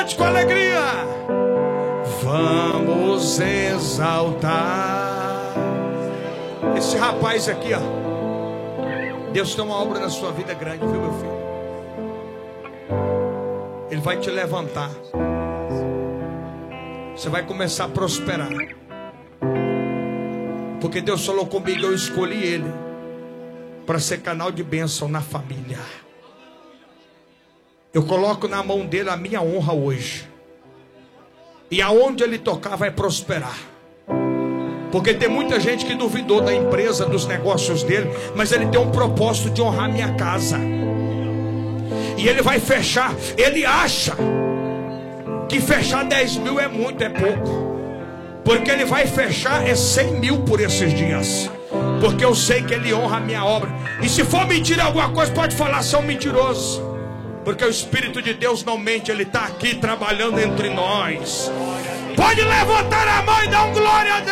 cante com alegria. Vamos exaltar esse rapaz aqui, ó. Deus tem uma obra na sua vida grande, viu, meu filho? Ele vai te levantar. Você vai começar a prosperar. Porque Deus falou comigo, eu escolhi ele para ser canal de bênção na família. Eu coloco na mão dele a minha honra hoje. E aonde ele tocar vai prosperar. Porque tem muita gente que duvidou da empresa, dos negócios dele, mas ele tem um propósito de honrar minha casa. E ele vai fechar. Ele acha que fechar 10 mil é muito, é pouco. Porque ele vai fechar 100 mil por esses dias. Porque eu sei que ele honra a minha obra. E se for mentir alguma coisa, pode falar, são mentirosos. Porque o Espírito de Deus não mente, ele está aqui trabalhando entre nós. Pode levantar a mão e dar um glória a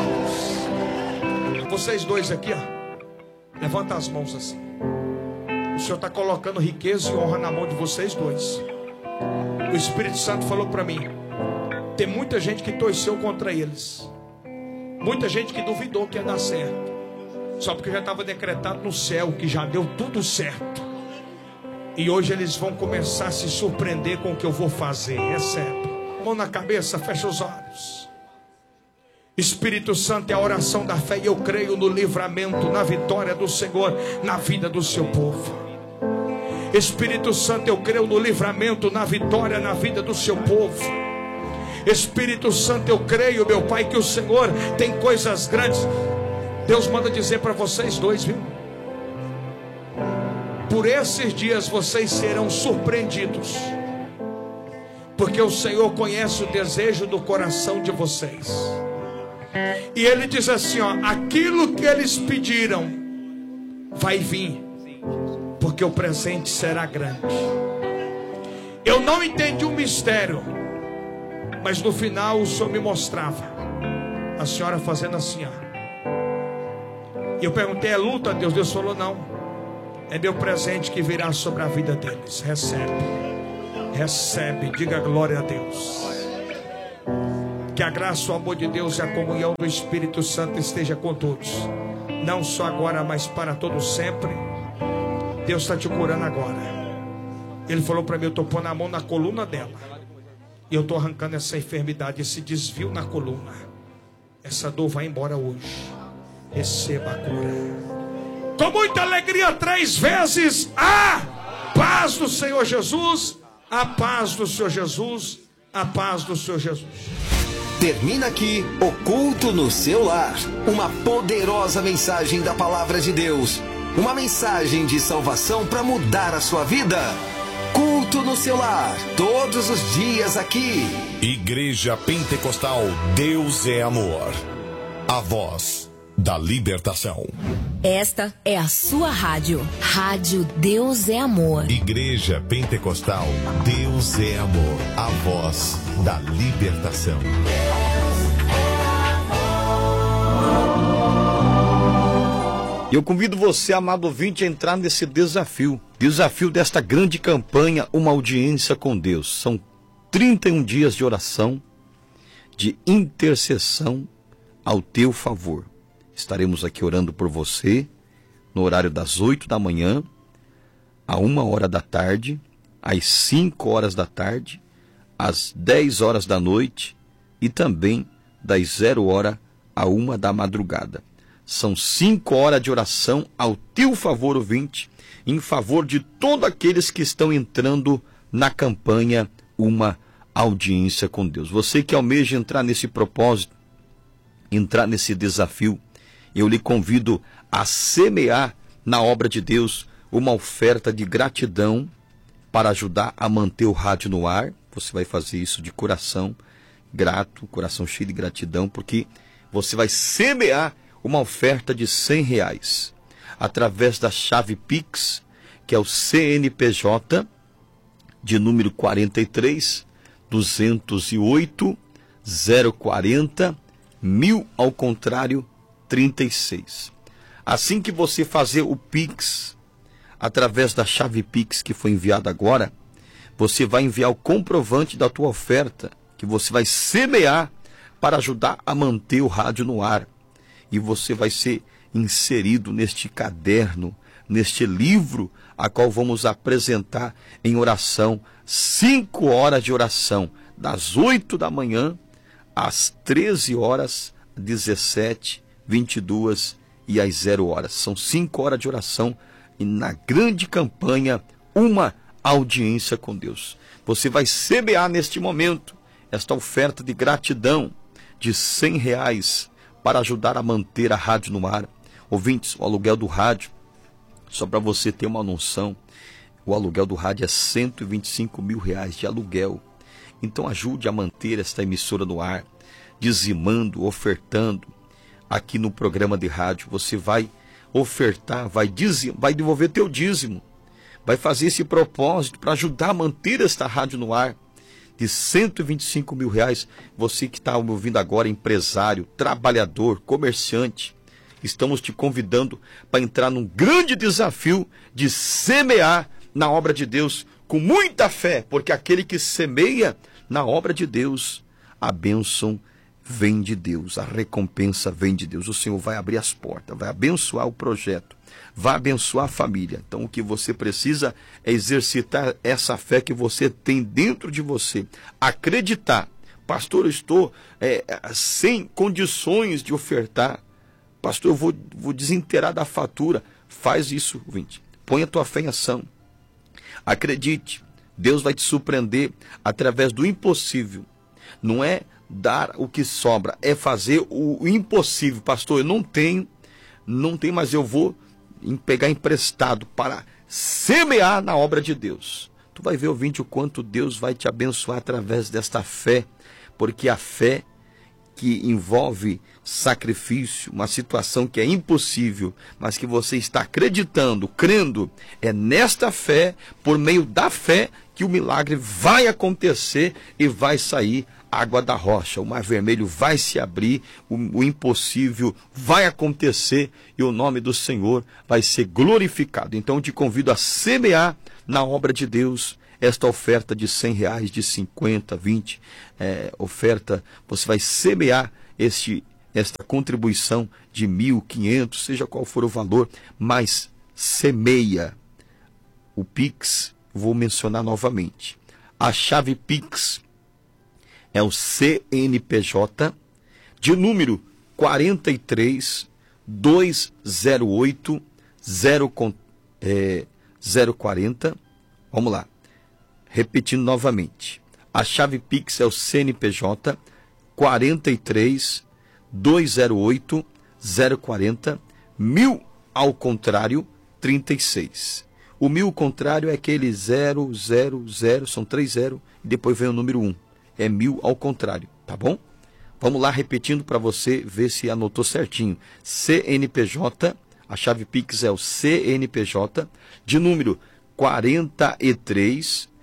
Deus. Vocês dois aqui, ó, levanta as mãos assim. O Senhor está colocando riqueza e honra na mão de vocês dois. O Espírito Santo falou para mim, tem muita gente que torceu contra eles. Muita gente que duvidou que ia dar certo. Só porque já estava decretado no céu que já deu tudo certo. E hoje eles vão começar a se surpreender com o que eu vou fazer. Recebe. Mão na cabeça, fecha os olhos. Espírito Santo, é a oração da fé. E eu creio no livramento, na vitória do Senhor na vida do seu povo. Espírito Santo, eu creio no livramento, na vitória na vida do seu povo. Espírito Santo, eu creio, meu Pai, que o Senhor tem coisas grandes. Deus manda dizer para vocês dois, viu? Por esses dias vocês serão surpreendidos. Porque o Senhor conhece o desejo do coração de vocês. E Ele diz assim, ó, aquilo que eles pediram vai vir. Porque o presente será grande. Eu não entendi o mistério, mas no final o Senhor me mostrava a senhora fazendo assim, ó. E eu perguntei, é luta, Deus? Deus falou, não. É meu presente que virá sobre a vida deles. Recebe. Recebe. Diga glória a Deus. Que a graça, o amor de Deus e a comunhão do Espírito Santo esteja com todos. Não só agora, mas para todos sempre. Deus está te curando agora. Ele falou para mim, eu estou pondo a mão na coluna dela. E eu estou arrancando essa enfermidade, esse desvio na coluna. Essa dor vai embora hoje. Receba a cura. Com muita alegria, 3 vezes. A paz do Senhor Jesus. A paz do Senhor Jesus. A paz do Senhor Jesus. Termina aqui o culto no seu lar. Uma poderosa mensagem da palavra de Deus. Uma mensagem de salvação para mudar a sua vida. Culto no seu lar. Todos os dias aqui. Igreja Pentecostal Deus é Amor. A voz da libertação. Esta é a sua rádio. Rádio Deus é Amor. Igreja Pentecostal Deus é Amor. A voz da libertação. Eu convido você, amado ouvinte, a entrar nesse desafio. Desafio desta grande campanha, uma audiência com Deus. São 31 dias de oração, de intercessão ao teu favor. Estaremos aqui orando por você no horário das 8 da manhã, a 1 da tarde, às 5 da tarde, às 10 da noite e também das 0 a 1 da madrugada. São 5 horas de oração ao teu favor, ouvinte, em favor de todos aqueles que estão entrando na campanha Uma Audiência com Deus. Você que almeja entrar nesse propósito, entrar nesse desafio, eu lhe convido a semear na obra de Deus uma oferta de gratidão para ajudar a manter o rádio no ar. Você vai fazer isso de coração grato, coração cheio de gratidão, porque você vai semear uma oferta de R$100 através da chave Pix, que é o CNPJ de número 43 208 040 1000 ao contrário 36. Assim que você fazer o Pix através da chave Pix que foi enviada agora, você vai enviar o comprovante da tua oferta, que você vai semear para ajudar a manter o rádio no ar. E você vai ser inserido neste caderno, neste livro, a qual vamos apresentar em oração, 5 horas de oração, das 8 da manhã às 13 horas, 17, 22 e às 0 horas. São 5 horas de oração e na grande campanha, uma audiência com Deus. Você vai semear neste momento esta oferta de gratidão de R$100 para ajudar a manter a rádio no ar. Ouvintes, o aluguel do rádio, só para você ter uma noção, o aluguel do rádio é R$125 mil de aluguel. Então ajude a manter esta emissora no ar, dizimando, ofertando. Aqui no programa de rádio você vai ofertar, vai devolver teu dízimo, vai fazer esse propósito para ajudar a manter esta rádio no ar. De R$125 mil, você que está me ouvindo agora, empresário, trabalhador, comerciante, estamos te convidando para entrar num grande desafio de semear na obra de Deus com muita fé, porque aquele que semeia na obra de Deus, a bênção vem de Deus, a recompensa vem de Deus. O Senhor vai abrir as portas, vai abençoar o projeto, vai abençoar a família. Então o que você precisa é exercitar essa fé que você tem dentro de você. Acreditar. Pastor, eu estou sem condições de ofertar. Pastor, eu vou desinteirar da fatura. Faz isso, ouvinte. Põe a tua fé em ação. Acredite. Deus vai te surpreender através do impossível. Não é dar o que sobra, é fazer o impossível. Pastor, eu não tenho, mas eu vou pegar emprestado para semear na obra de Deus. Tu vai ver, ouvinte, o quanto Deus vai te abençoar através desta fé, porque a fé que envolve sacrifício, uma situação que é impossível, mas que você está acreditando, crendo, é nesta fé, por meio da fé, que o milagre vai acontecer e vai sair água da rocha. O mar vermelho vai se abrir, o impossível vai acontecer e o nome do Senhor vai ser glorificado. Então eu te convido a semear na obra de Deus esta oferta de R$100, de 50, 20, oferta, você vai semear esta contribuição de 1.500, seja qual for o valor, mas semeia. O Pix, vou mencionar novamente. A chave Pix é o CNPJ de número 43 208 040. Vamos lá. Repetindo novamente. A chave Pix é o CNPJ 43 208 040 1000 ao contrário 36. O 1000 ao contrário é aquele 000, são 3 0 e depois vem o número 1. É 1000 ao contrário, tá bom? Vamos lá repetindo para você ver se anotou certinho. CNPJ, a chave Pix é o CNPJ de número 43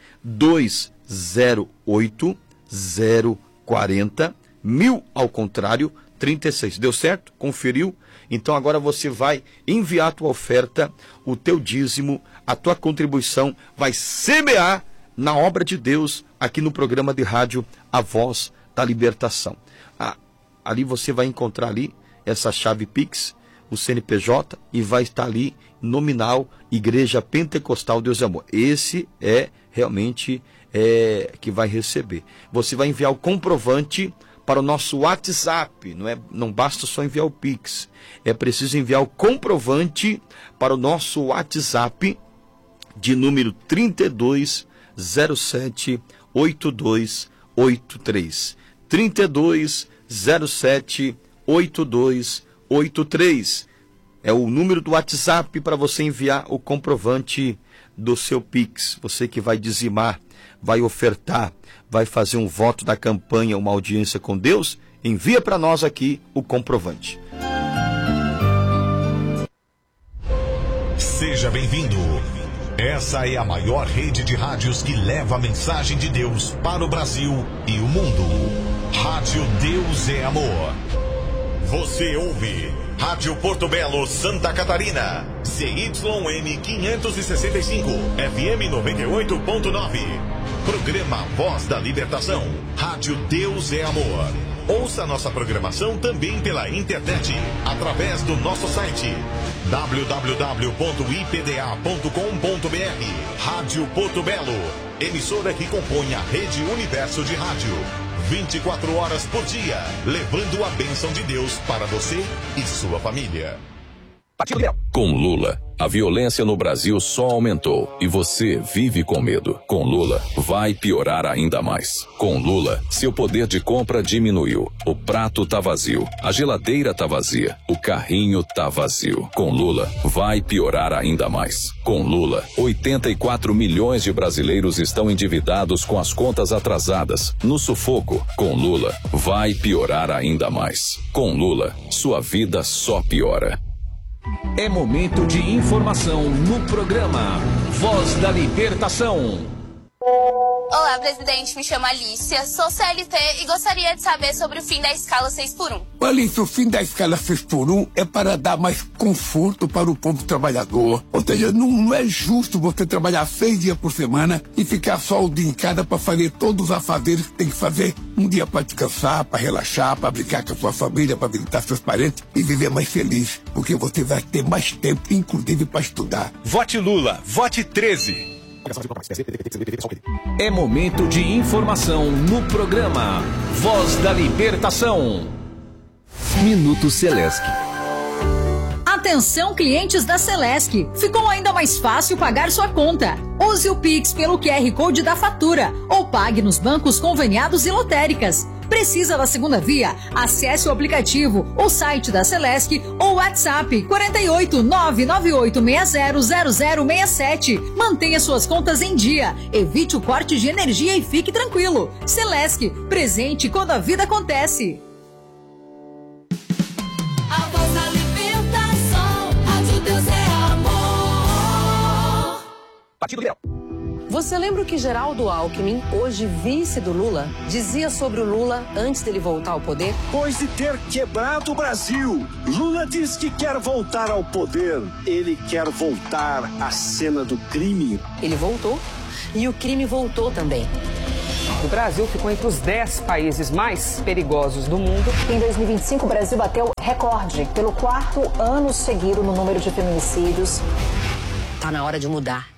208 040 1000 ao contrário 36. Deu certo? Conferiu? Então agora você vai enviar a tua oferta, o teu dízimo, a tua contribuição, vai semear na obra de Deus aqui no programa de rádio A Voz da Libertação. Ali você vai encontrar ali essa chave Pix, o CNPJ, e vai estar ali nominal Igreja Pentecostal Deus é Amor. Esse é realmente que vai receber. Você vai enviar o comprovante para o nosso WhatsApp, não basta só enviar o Pix, é preciso enviar o comprovante para o nosso WhatsApp de número 3207 8283. 3207 8283. É o número do WhatsApp para você enviar o comprovante do seu Pix. Você que vai dizimar, vai ofertar, vai fazer um voto da campanha, uma audiência com Deus, envia para nós aqui o comprovante. Seja bem-vindo. Essa é a maior rede de rádios que leva a mensagem de Deus para o Brasil e o mundo. Rádio Deus é Amor. Você ouve Rádio Porto Belo, Santa Catarina. CYM 565, FM 98.9. Programa Voz da Libertação. Rádio Deus é Amor. Ouça nossa programação também pela internet, através do nosso site www.ipda.com.br. Rádio Porto Belo, emissora que compõe a Rede Universo de Rádio. 24 horas por dia, levando a bênção de Deus para você e sua família. Com Lula, a violência no Brasil só aumentou e você vive com medo. Com Lula, vai piorar ainda mais. Com Lula, seu poder de compra diminuiu. O prato tá vazio, a geladeira tá vazia, o carrinho tá vazio. Com Lula, vai piorar ainda mais. Com Lula, 84 milhões de brasileiros estão endividados com as contas atrasadas, no sufoco. Com Lula, vai piorar ainda mais. Com Lula, sua vida só piora. É momento de informação no programa Voz da Libertação. Olá, presidente. Me chamo Alicia, sou CLT e gostaria de saber sobre o fim da escala 6x1. Alicia, o fim da escala 6x1 é para dar mais conforto para o povo trabalhador. Ou seja, não é justo você trabalhar 6 dias por semana e ficar só o dia em casa para fazer todos os afazeres que tem que fazer. Um dia para descansar, para relaxar, para brincar com a sua família, para visitar seus parentes e viver mais feliz. Porque você vai ter mais tempo, inclusive, para estudar. Vote Lula, vote 13. É momento de informação no programa Voz da Libertação. Minuto Celesc. Atenção, clientes da Celesc. Ficou ainda mais fácil pagar sua conta. Use o Pix pelo QR Code da fatura ou pague nos bancos conveniados e lotéricas. Precisa da segunda via? Acesse o aplicativo, o site da Celesc ou WhatsApp 48 998600067. Mantenha suas contas em dia, evite o corte de energia e fique tranquilo. Celesc, presente quando a vida acontece. A voz da libertação, Rádio Deus é amor. Partido Liberal. Você lembra o que Geraldo Alckmin, hoje vice do Lula, dizia sobre o Lula antes dele voltar ao poder? Depois de ter quebrado o Brasil, Lula diz que quer voltar ao poder. Ele quer voltar à cena do crime. Ele voltou e o crime voltou também. O Brasil ficou entre os 10 países mais perigosos do mundo. Em 2025, o Brasil bateu recorde pelo 4º ano seguido no número de feminicídios. Tá na hora de mudar.